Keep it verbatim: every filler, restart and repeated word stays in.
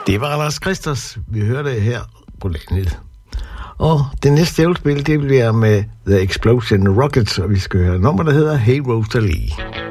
Det var Lars Christers. Vi hørte det her på landet. Og det næste jeg vil spille, det bliver med The Explosion Rockets, og vi skal høre nummer, der hedder Hey Rosalie.